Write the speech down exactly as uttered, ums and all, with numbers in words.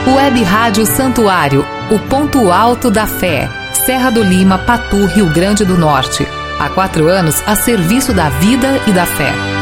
Web Rádio Santuário, o ponto alto da fé. Serra do Lima, Patu, Rio Grande do Norte. Há quatro anos a serviço da vida e da fé.